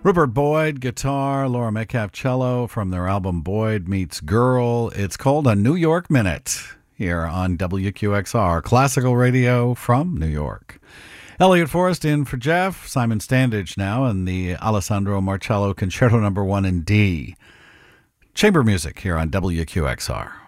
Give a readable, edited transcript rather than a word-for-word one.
Rupert Boyd, guitar, Laura Metcalf, cello from their album Boyd Meets Girl. It's called a New York Minute here on WQXR, classical radio from New York. Elliot Forrest in for Jeff. Simon Standage now in the Alessandro Marcello Concerto No. 1 in D. Chamber music here on WQXR.